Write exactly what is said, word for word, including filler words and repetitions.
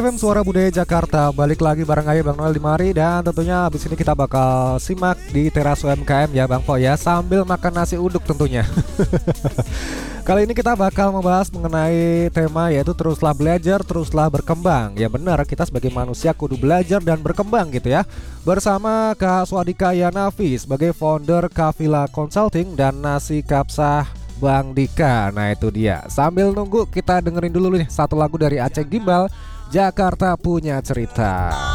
F M Suara Budaya Jakarta, balik lagi bareng aja Bang Noel di mari. Dan tentunya abis ini kita bakal simak di teras U M K M ya Bang Po ya, sambil makan nasi uduk tentunya. Kali ini kita bakal membahas mengenai tema yaitu teruslah belajar, teruslah berkembang. Ya benar, kita sebagai manusia kudu belajar dan berkembang gitu ya. Bersama Kak Swadika Yanavi sebagai founder Kavila Consulting dan Nasi Kapsah Bang Dika. Nah itu dia. Sambil nunggu kita dengerin dulu nih satu lagu dari Aceh Gimbal, Jakarta Punya Cerita.